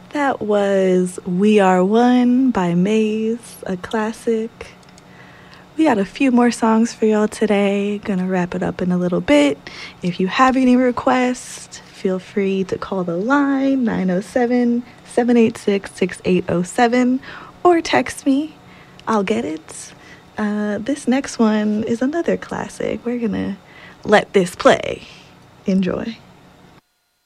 That was We Are One by Maze, a classic. We got a few more songs for y'all today. Gonna wrap it up in a little bit. If you have any requests, feel free to call the line 907-786-6807 or text me. I'll get it. This next one is another classic. We're gonna let this play. Enjoy.